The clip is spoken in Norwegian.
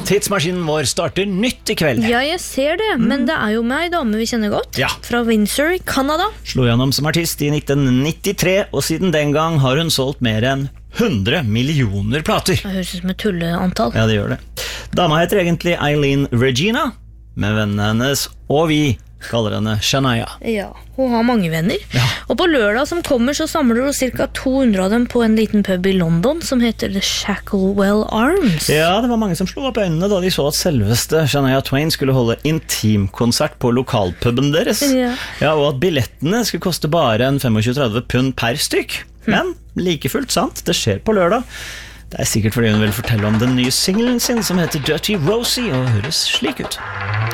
Tidsmaskinen vår starter nytt I kveld. Ja, jeg ser det, men det jo meg, dame vi kjenner godt, Ja. fra Windsor I Canada. Slo gjennom som artist I 1993, og siden den gang har hun solgt mer enn 100 millioner plater. Det høres ut som et tulleantall. Ja, det gjør det. Dama heter egentlig Eileen Regina, men vennene hennes og vi kaller henne Shania. Ja, hun har mange venner. Ja. Og på lørdag som kommer så samler hun cirka 200 av dem på en liten pub I London som heter The Shacklewell Arms. Ja, det var mange som slo opp øynene da de så at selveste Shania Twain skulle holde intimkonsert på lokalpuben deres. Ja. Ja, og at billettene skulle koste bare en 25-30 pund per stykk. Men like fullt sant, det skjer på lørdag. Det sikkert fordi hun vil fortelle om den nye singlen sin som heter Dirty Rosie og høres slik ut.